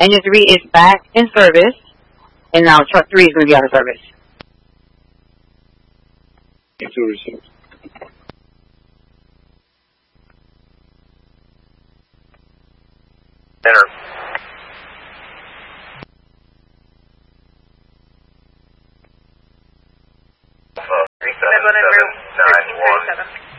Engine 3 is back in service, and now truck 3 is going to be out of service. Two received. Enter. 37791.